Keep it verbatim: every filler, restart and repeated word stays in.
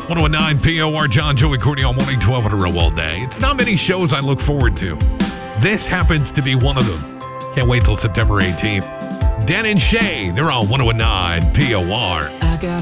one oh nine P O R, John, Joey, Courtney, all morning, twelve in a row all day. It's not many shows I look forward to. This happens to be one of them. Can't wait till September eighteenth. Dan and Shay, they're on one oh nine P O R. I got